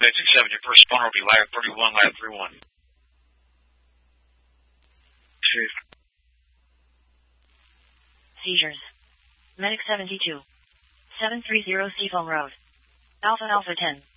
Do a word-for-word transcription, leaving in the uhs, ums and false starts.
Medic six seven, your first spawner will be Lab thirty-one, Lab thirty-one. Chief. Seizures. Medic seventy-two. seven three zero Seafoam Road. Alpha Alpha ten.